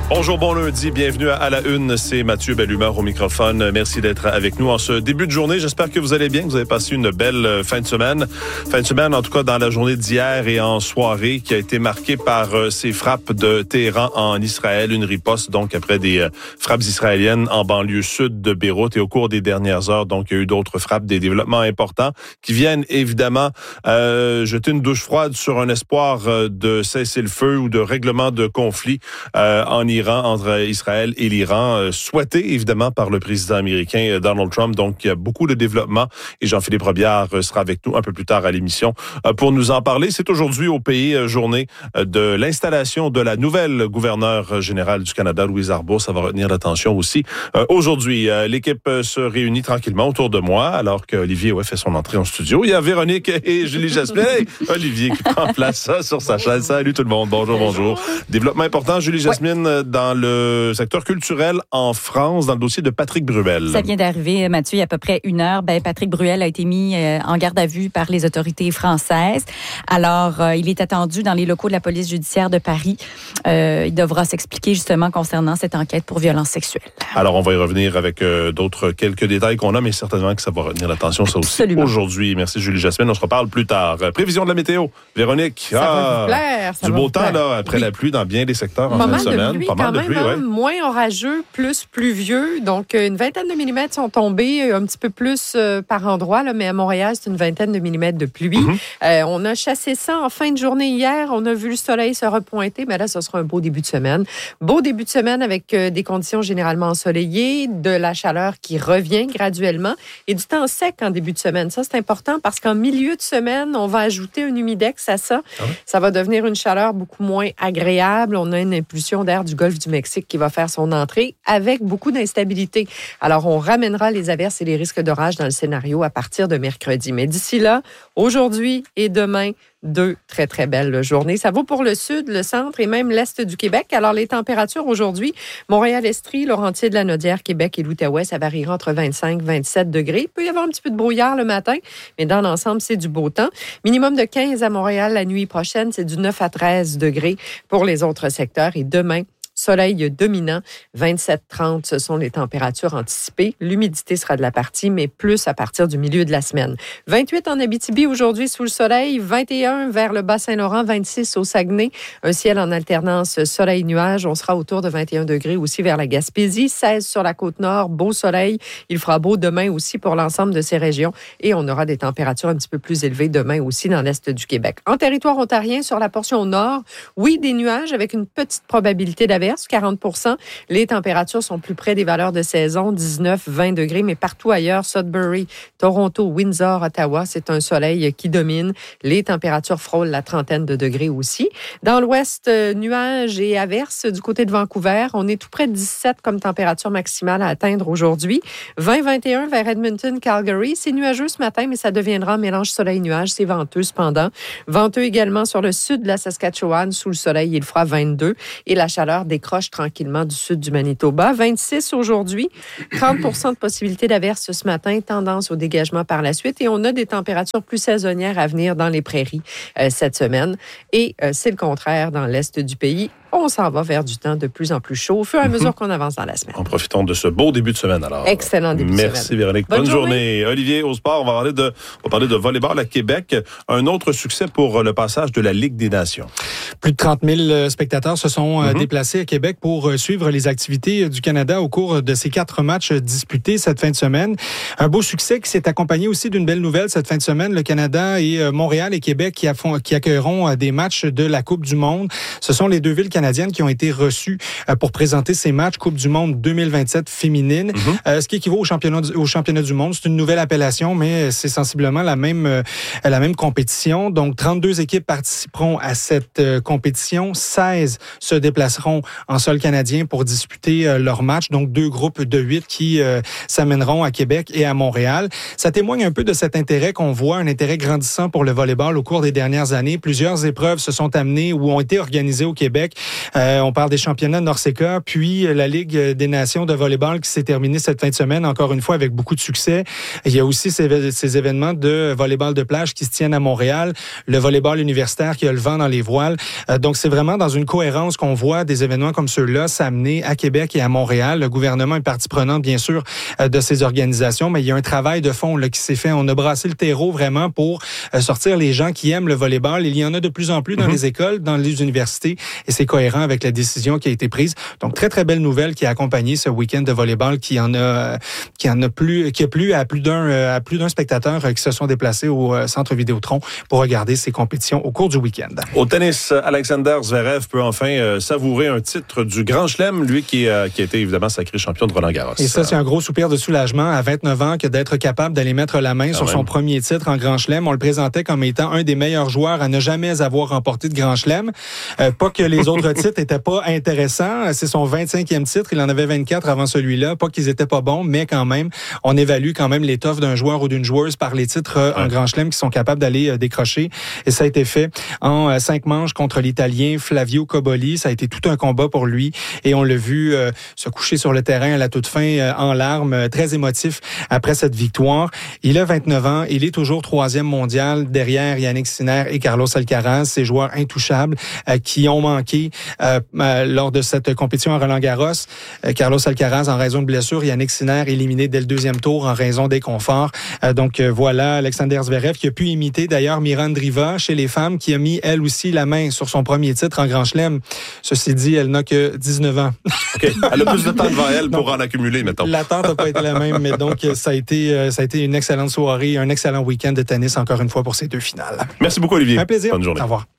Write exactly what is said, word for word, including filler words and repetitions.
Bonjour, bon lundi, bienvenue à la une, c'est Mathieu Bellumeur au microphone. Merci d'être avec nous en ce début de journée. J'espère que vous allez bien, que vous avez passé une belle fin de semaine. Fin de semaine, en tout cas, dans la journée d'hier et en soirée, qui a été marquée par euh, ces frappes de Téhéran en Israël, une riposte donc après des euh, frappes israéliennes en banlieue sud de Beyrouth. Et au cours des dernières heures, donc, il y a eu d'autres frappes, des développements importants qui viennent évidemment euh, jeter une douche froide sur un espoir euh, de cesser le feu ou de règlement de conflit euh, en Iran. Iran, entre Israël et l'Iran, euh, souhaité évidemment par le président américain euh, Donald Trump. Donc, il y a beaucoup de développement et Jean-Philippe Robillard euh, sera avec nous un peu plus tard à l'émission euh, pour nous en parler. C'est aujourd'hui au pays euh, journée euh, de l'installation de la nouvelle gouverneure générale du Canada, Louise Arbour. Ça va retenir l'attention aussi. Euh, aujourd'hui, euh, l'équipe euh, se réunit tranquillement autour de moi alors qu'Olivier ouais, fait son entrée en studio. Il y a Véronique et Julie Jasmin. Hey, Olivier qui prend place euh, sur sa chaise. Salut tout le monde. Bonjour, bonjour. Développement important, Julie Jasmin. Ouais. Dans le secteur culturel en France, dans le dossier de Patrick Bruel. Ça vient d'arriver, Mathieu, il y a à peu près une heure. Ben, Patrick Bruel a été mis euh, en garde à vue par les autorités françaises. Alors, euh, il est attendu dans les locaux de la police judiciaire de Paris. Euh, il devra s'expliquer justement concernant cette enquête pour violence sexuelle. Alors, on va y revenir avec euh, d'autres quelques détails qu'on a, mais certainement que ça va retenir l'attention, ça aussi, Absolument. Aujourd'hui. Merci, Julie Jasmin. On se reparle plus tard. Prévision de la météo. Véronique. Ça ah, va vous plaire. Ça du va beau vous temps, plaire. là, après oui. la pluie dans bien des secteurs en fin de semaine. De pluie, pas mal de pluie, Même, ouais. hein, moins orageux, plus pluvieux. Donc, une vingtaine de millimètres sont tombés, un petit peu plus euh, par endroit, là, mais à Montréal, c'est une vingtaine de millimètres de pluie. Mm-hmm. Euh, on a chassé ça en fin de journée hier. On a vu le soleil se repointer, mais là, ce sera un beau début de semaine. Beau début de semaine avec euh, des conditions généralement ensoleillées, de la chaleur qui revient graduellement et du temps sec en début de semaine. Ça, c'est important parce qu'en milieu de semaine, on va ajouter un humidex à ça. Ah oui? Ça va devenir une chaleur beaucoup moins agréable. On a une impulsion d'air du golfe du Mexique qui va faire son entrée avec beaucoup d'instabilité. Alors, on ramènera les averses et les risques d'orage dans le scénario à partir de mercredi. Mais d'ici là, aujourd'hui et demain, deux très, très belles journées. Ça vaut pour le sud, le centre et même l'est du Québec. Alors, les températures aujourd'hui, Montréal-Estrie, Laurentides-Lanaudière, Québec et l'Outaouais, ça variera entre vingt-cinq et vingt-sept degrés. Il peut y avoir un petit peu de brouillard le matin, mais dans l'ensemble, c'est du beau temps. Minimum de quinze à Montréal la nuit prochaine, c'est du neuf à treize degrés pour les autres secteurs. Et demain, soleil dominant, vingt-sept à trente, ce sont les températures anticipées. L'humidité sera de la partie, mais plus à partir du milieu de la semaine. vingt-huit en Abitibi aujourd'hui sous le soleil, vingt et un vers le Bas-Saint-Laurent, vingt-six au Saguenay. Un ciel en alternance soleil-nuage. On sera autour de vingt et un degrés aussi vers la Gaspésie, seize sur la Côte-Nord, beau soleil. Il fera beau demain aussi pour l'ensemble de ces régions et on aura des températures un petit peu plus élevées demain aussi dans l'est du Québec. En territoire ontarien, sur la portion nord, oui, des nuages avec une petite probabilité d'averse. quarante pour cent. Les températures sont plus près des valeurs de saison, dix-neuf à vingt degrés, mais partout ailleurs, Sudbury, Toronto, Windsor, Ottawa, c'est un soleil qui domine. Les températures frôlent la trentaine de degrés aussi. Dans l'ouest, nuages et averses du côté de Vancouver. On est tout près de dix-sept comme température maximale à atteindre aujourd'hui. vingt à vingt et un vers Edmonton, Calgary. C'est nuageux ce matin, mais ça deviendra un mélange soleil-nuage. C'est venteux cependant. Venteux également sur le sud de la Saskatchewan. Sous le soleil, il fera vingt-deux et la chaleur décroche tranquillement du sud du Manitoba. vingt-six aujourd'hui, trente pour cent de possibilité d'averse ce matin, tendance au dégagement par la suite. Et on a des températures plus saisonnières à venir dans les prairies euh, cette semaine. Et euh, c'est le contraire dans l'est du pays. On s'en va vers du temps de plus en plus chaud au fur et à mesure qu'on avance dans la semaine. En profitant de ce beau début de semaine, alors. Excellent début Merci, de semaine. Merci, Véronique. Bonne, Bonne journée. journée. Olivier, au sport, on va parler de, on va parler de volleyball à Québec. Un autre succès pour le passage de la Ligue des Nations. Plus de trente mille spectateurs se sont mm-hmm. déplacés à Québec pour suivre les activités du Canada au cours de ces quatre matchs disputés cette fin de semaine. Un beau succès qui s'est accompagné aussi d'une belle nouvelle cette fin de semaine. Le Canada et Montréal et Québec qui, affont, qui accueilleront des matchs de la Coupe du Monde. Ce sont les deux villes canadiennes qui ont été reçues pour présenter ces matchs Coupe du Monde deux mille vingt-sept féminine, mm-hmm. euh, ce qui équivaut au championnat, du, au championnat du monde. C'est une nouvelle appellation, mais c'est sensiblement la même, euh, la même compétition. Donc, trente-deux équipes participeront à cette euh, compétition. seize se déplaceront en sol canadien pour disputer euh, leur match. Donc, deux groupes de huit qui euh, s'amèneront à Québec et à Montréal. Ça témoigne un peu de cet intérêt qu'on voit, un intérêt grandissant pour le volleyball au cours des dernières années. Plusieurs épreuves se sont amenées ou ont été organisées au Québec. Euh, on parle des championnats Norseca, puis la Ligue des Nations de volleyball qui s'est terminée cette fin de semaine, encore une fois, avec beaucoup de succès. Il y a aussi ces, ces événements de volleyball de plage qui se tiennent à Montréal, le volleyball universitaire qui a le vent dans les voiles. Euh, donc, c'est vraiment dans une cohérence qu'on voit des événements événements comme ceux-là s'amener à Québec et à Montréal. Le gouvernement est partie prenante, bien sûr, de ces organisations, mais il y a un travail de fond là, qui s'est fait. On a brassé le terreau vraiment pour sortir les gens qui aiment le volleyball. Il y en a de plus en plus dans mm-hmm. les écoles, dans les universités, et c'est cohérent avec la décision qui a été prise. Donc, très, très belle nouvelle qui a accompagné ce week-end de volleyball qui en a, qui en a plu, qui a plu à plus d'un, à plus d'un spectateur qui se sont déplacés au Centre Vidéotron pour regarder ces compétitions au cours du week-end. Au tennis, Alexander Zverev peut enfin euh, savourer un titre du Grand Chelem, lui qui, euh, qui a été évidemment sacré champion de Roland-Garros. Et ça, c'est un gros soupir de soulagement à vingt-neuf ans que d'être capable d'aller mettre la main Quand sur même. son premier titre en Grand Chelem. On le présentait comme étant un des meilleurs joueurs à ne jamais avoir remporté de Grand Chelem. Euh, pas que les autres titres étaient pas intéressants. C'est son vingt-cinquième titre. Il en avait vingt-quatre avant celui-là. Pas qu'ils étaient pas bons, mais quand même, on évalue quand même l'étoffe d'un joueur ou d'une joueuse par les titres euh, ouais. en Grand Chelem qui sont capables d'aller euh, décrocher. Et ça a été fait en euh, cinq manches contre l'Italien Flavio Cobolli. Ça a été tout un combat pour lui. Et on l'a vu euh, se coucher sur le terrain à la toute fin euh, en larmes, euh, très émotif après cette victoire. Il a vingt-neuf ans. Il est toujours troisième mondial derrière Yannick Sinner et Carlos Alcaraz, ces joueurs intouchables euh, qui ont manqué euh, euh, lors de cette compétition à Roland-Garros. Euh, Carlos Alcaraz en raison de blessure, Yannick Sinner éliminé dès le deuxième tour en raison d'inconfort. Euh, donc euh, voilà, Alexander Zverev qui a pu imiter d'ailleurs Miran Driva chez les femmes qui a mis elle aussi la main sur son premier titre en Grand Chelem. Ceci dit, elle n'a que dix-neuf ans. OK. Elle a plus de temps devant elle pour donc, en accumuler, mettons. L'attente n'a pas été la même, mais donc ça a été, ça a été une excellente soirée, un excellent week-end de tennis encore une fois pour ces deux finales. Merci beaucoup, Olivier. Un plaisir. Bonne journée. Au revoir.